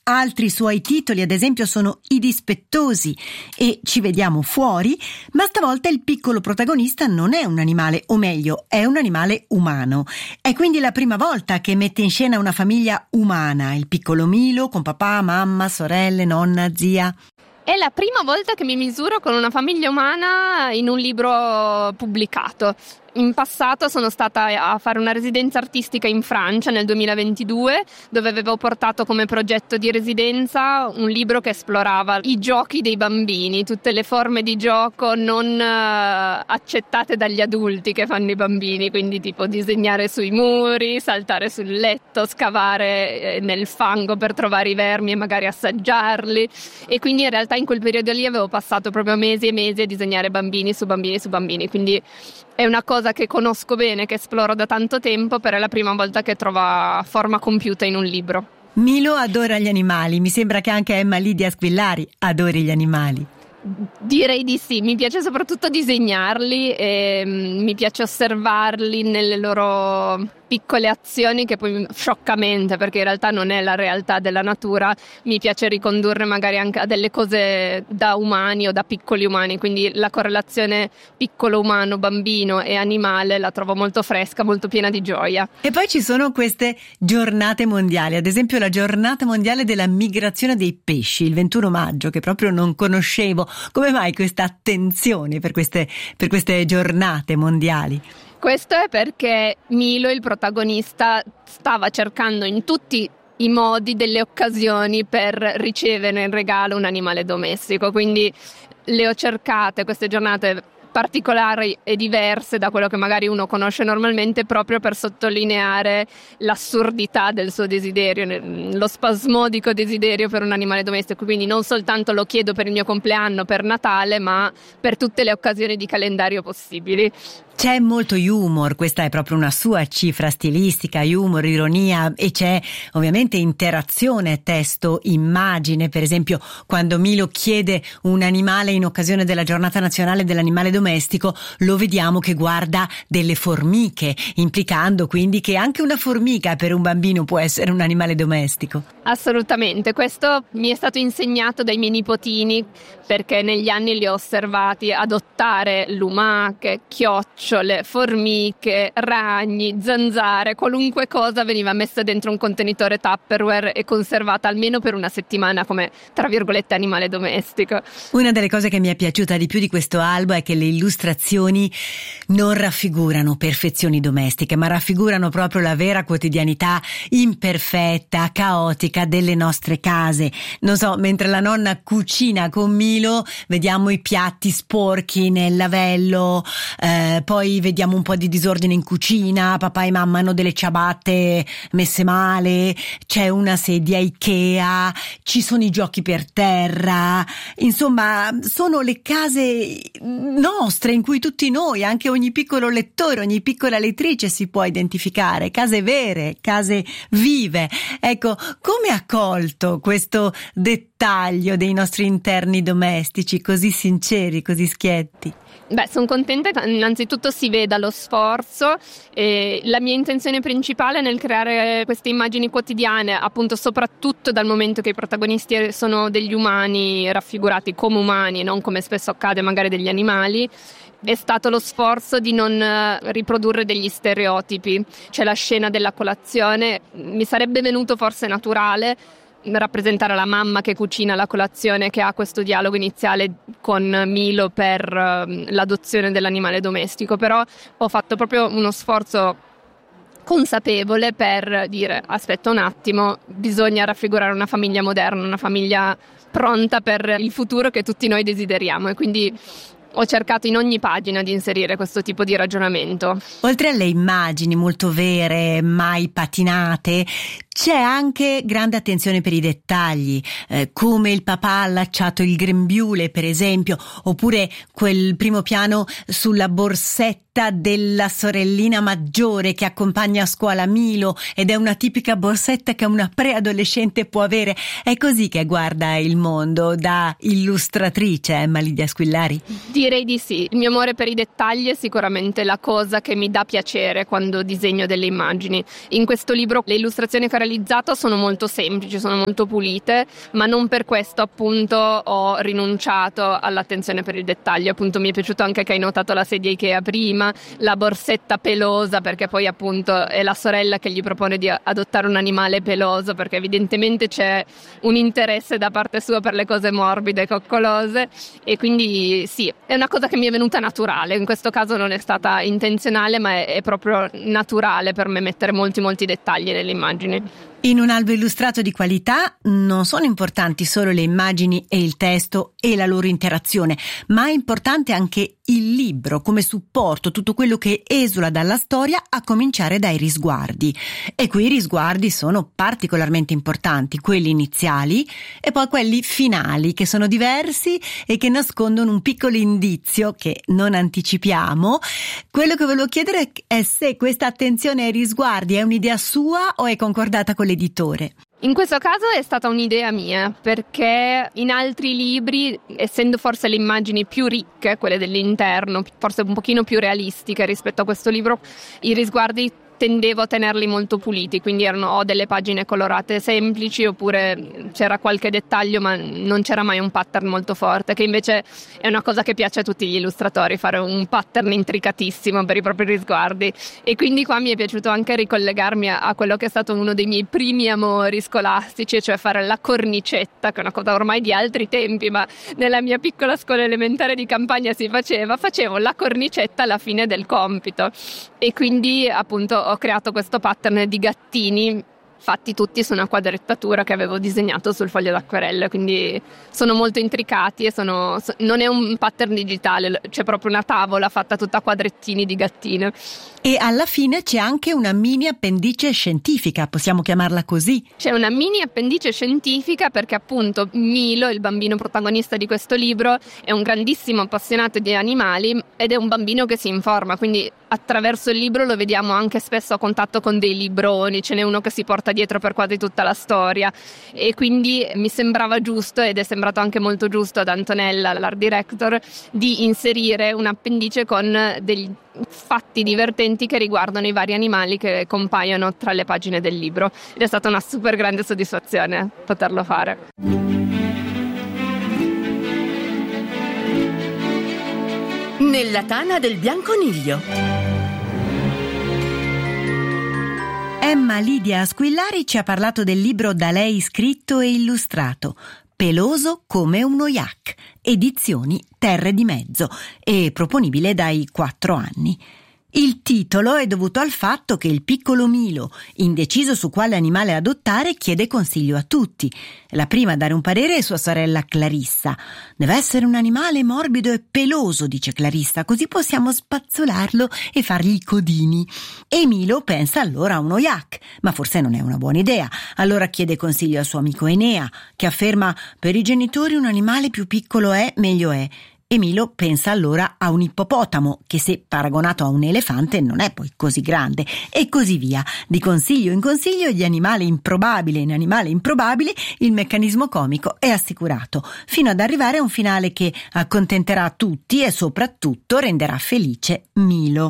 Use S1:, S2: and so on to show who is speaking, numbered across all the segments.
S1: Altri suoi titoli, ad esempio, sono I dispettosi e Ci vediamo fuori, ma stavolta il piccolo protagonista non è un animale, o meglio, è un animale umano. È quindi la prima volta che mette in scena una famiglia umana, il piccolo Milo con papà, mamma, sorelle, nonna, zia.
S2: È la prima volta che mi misuro con una famiglia umana in un libro pubblicato. In passato sono stata a fare una residenza artistica in Francia nel 2022, dove avevo portato come progetto di residenza un libro che esplorava i giochi dei bambini, tutte le forme di gioco non accettate dagli adulti che fanno i bambini, quindi tipo disegnare sui muri, saltare sul letto, scavare nel fango per trovare i vermi e magari assaggiarli. E quindi in realtà in quel periodo lì avevo passato proprio mesi e mesi a disegnare bambini su bambini su bambini, quindi è una cosa che conosco bene, che esploro da tanto tempo, però è la prima volta che trova forma compiuta in un libro.
S1: Milo adora gli animali, mi sembra che anche Emma Lidia Squillari adori gli animali.
S2: Direi di sì, mi piace soprattutto disegnarli e mi piace osservarli nelle loro piccole azioni che poi scioccamente, perché in realtà non è la realtà della natura, mi piace ricondurre magari anche a delle cose da umani o da piccoli umani, quindi la correlazione piccolo umano, bambino e animale la trovo molto fresca, molto piena di gioia.
S1: E poi ci sono queste giornate mondiali, ad esempio la giornata mondiale della migrazione dei pesci, il 21 maggio, che proprio non conoscevo. Come mai questa attenzione per queste giornate mondiali?
S2: Questo è perché Milo, il protagonista, stava cercando in tutti i modi delle occasioni per ricevere in regalo un animale domestico, quindi le ho cercate queste giornate particolari e diverse da quello che magari uno conosce normalmente, proprio per sottolineare l'assurdità del suo desiderio, lo spasmodico desiderio per un animale domestico. Quindi non soltanto lo chiedo per il mio compleanno, per Natale, ma per tutte le occasioni di calendario possibili.
S1: C'è molto humor, questa è proprio una sua cifra stilistica, humor, ironia, e c'è ovviamente interazione testo-immagine. Per esempio, quando Milo chiede un animale in occasione della giornata nazionale dell'animale domestico, lo vediamo che guarda delle formiche, implicando quindi che anche una formica per un bambino può essere un animale domestico.
S2: Assolutamente, questo mi è stato insegnato dai miei nipotini, perché negli anni li ho osservati adottare lumache, chiocciole, formiche, ragni, zanzare, qualunque cosa veniva messa dentro un contenitore Tupperware e conservata almeno per una settimana come, tra virgolette, animale domestico.
S1: Una delle cose che mi è piaciuta di più di questo albo è che le illustrazioni non raffigurano perfezioni domestiche, ma raffigurano proprio la vera quotidianità imperfetta, caotica delle nostre case. Non so, mentre la nonna cucina con Milo, vediamo i piatti sporchi nel lavello, poi vediamo un po' di disordine in cucina, papà e mamma hanno delle ciabatte messe male, c'è una sedia Ikea, ci sono i giochi per terra, insomma sono le case nostre in cui tutti noi, anche ogni piccolo lettore, ogni piccola lettrice si può identificare, case vere, case vive. Ecco, come ha colto questo dettaglio dei nostri interni domestici così sinceri, così schietti?
S2: Beh, sono contenta che innanzitutto si veda lo sforzo, e la mia intenzione principale nel creare queste immagini quotidiane, appunto soprattutto dal momento che i protagonisti sono degli umani raffigurati come umani, non come spesso accade magari degli animali, è stato lo sforzo di non riprodurre degli stereotipi. C'è la scena della colazione, mi sarebbe venuto forse naturale rappresentare la mamma che cucina la colazione, che ha questo dialogo iniziale con Milo per l'adozione dell'animale domestico, però ho fatto proprio uno sforzo consapevole per dire: aspetta un attimo, bisogna raffigurare una famiglia moderna, una famiglia pronta per il futuro che tutti noi desideriamo, e quindi ho cercato in ogni pagina di inserire questo tipo di ragionamento.
S1: Oltre alle immagini molto vere, mai patinate, c'è anche grande attenzione per i dettagli, come il papà ha allacciato il grembiule, per esempio, oppure quel primo piano sulla borsetta borsetta della sorellina maggiore che accompagna a scuola Milo, ed è una tipica borsetta che una preadolescente può avere. È così che guarda il mondo da illustratrice, Emma Lidia Squillari?
S2: Direi di sì. Il mio amore per i dettagli è sicuramente la cosa che mi dà piacere quando disegno delle immagini. In questo libro le illustrazioni che ho realizzato sono molto semplici, sono molto pulite, ma non per questo appunto ho rinunciato all'attenzione per il dettaglio. Appunto mi è piaciuto anche che hai notato la sedia Ikea prima, la borsetta pelosa, perché poi appunto è la sorella che gli propone di adottare un animale peloso, perché evidentemente c'è un interesse da parte sua per le cose morbide e coccolose, e quindi sì, è una cosa che mi è venuta naturale. In questo caso non è stata intenzionale, ma è proprio naturale per me mettere molti dettagli nelle immagini.
S1: In un albo illustrato di qualità non sono importanti solo le immagini e il testo e la loro interazione, ma è importante anche il libro come supporto, tutto quello che esula dalla storia, a cominciare dai risguardi. E qui i risguardi sono particolarmente importanti, quelli iniziali e poi quelli finali, che sono diversi e che nascondono un piccolo indizio che non anticipiamo. Quello che volevo chiedere è se questa attenzione ai risguardi è un'idea sua o è concordata con l'editore.
S2: In questo caso è stata un'idea mia, perché in altri libri, essendo forse le immagini più ricche, quelle dell'interno, forse un pochino più realistiche rispetto a questo libro, i risguardi tendevo a tenerli molto puliti, quindi erano delle pagine colorate semplici, oppure c'era qualche dettaglio ma non c'era mai un pattern molto forte, che invece è una cosa che piace a tutti gli illustratori, fare un pattern intricatissimo per i propri risguardi. E quindi qua mi è piaciuto anche ricollegarmi a quello che è stato uno dei miei primi amori scolastici, cioè fare la cornicetta, che è una cosa ormai di altri tempi, ma nella mia piccola scuola elementare di campagna facevo la cornicetta alla fine del compito, e quindi appunto ho creato questo pattern di gattini fatti tutti su una quadrettatura che avevo disegnato sul foglio d'acquerello, quindi sono molto intricati e non è un pattern digitale, c'è proprio una tavola fatta tutta a quadrettini di gattine.
S1: E alla fine c'è anche una mini appendice scientifica, possiamo chiamarla così?
S2: C'è una mini appendice scientifica perché appunto Milo, il bambino protagonista di questo libro, è un grandissimo appassionato di animali ed è un bambino che si informa, quindi attraverso il libro lo vediamo anche spesso a contatto con dei libroni, ce n'è uno che si porta dietro per quasi tutta la storia, e quindi mi sembrava giusto, ed è sembrato anche molto giusto ad Antonella, l'art director, di inserire un appendice con degli fatti divertenti che riguardano i vari animali che compaiono tra le pagine del libro, ed è stata una super grande soddisfazione poterlo fare.
S3: Nella tana del bianconiglio.
S1: Emma Lidia Squillari ci ha parlato del libro da lei scritto e illustrato, Peloso come uno yak, edizioni Terre di Mezzo, e proponibile dai 4 anni. Il titolo è dovuto al fatto che il piccolo Milo, indeciso su quale animale adottare, chiede consiglio a tutti. La prima a dare un parere è sua sorella Clarissa. Deve essere un animale morbido e peloso, dice Clarissa, così possiamo spazzolarlo e fargli i codini. E Milo pensa allora a uno yak, ma forse non è una buona idea. Allora chiede consiglio al suo amico Enea, che afferma: per i genitori un animale più piccolo è, meglio è. Milo pensa allora a un ippopotamo, che se paragonato a un elefante non è poi così grande, e così via. Di consiglio in consiglio, di animale improbabile in animale improbabile, il meccanismo comico è assicurato, fino ad arrivare a un finale che accontenterà tutti e soprattutto renderà felice Milo.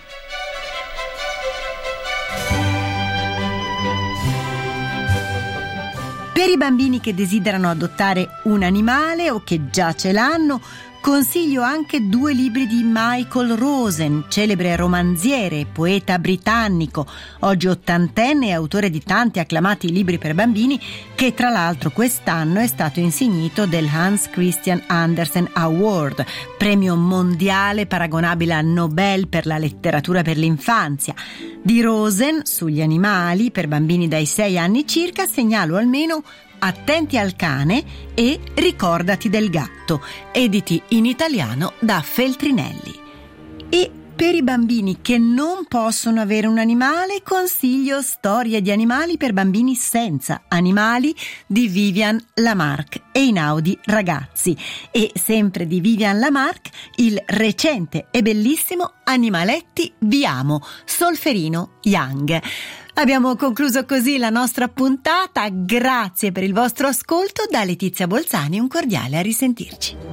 S1: Per i bambini che desiderano adottare un animale o che già ce l'hanno, consiglio anche 2 libri di Michael Rosen, celebre romanziere e poeta britannico, oggi 80enne e autore di tanti acclamati libri per bambini, che tra l'altro quest'anno è stato insignito del Hans Christian Andersen Award, premio mondiale paragonabile al Nobel per la letteratura per l'infanzia. Di Rosen, sugli animali per bambini dai 6 anni circa, segnalo almeno Attenti al cane e Ricordati del gatto, editi in italiano da Feltrinelli. E Per i bambini che non possono avere un animale, consiglio Storie di animali per bambini senza animali di Vivian Lamarck e Einaudi Ragazzi, e sempre di Vivian Lamarck il recente e bellissimo Animaletti vi amo, Solferino Young. Abbiamo concluso così la nostra puntata, grazie per il vostro ascolto, da Letizia Bolzani un cordiale a risentirci.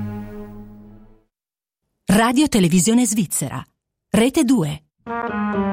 S4: Radio Televisione Svizzera, Rete 2.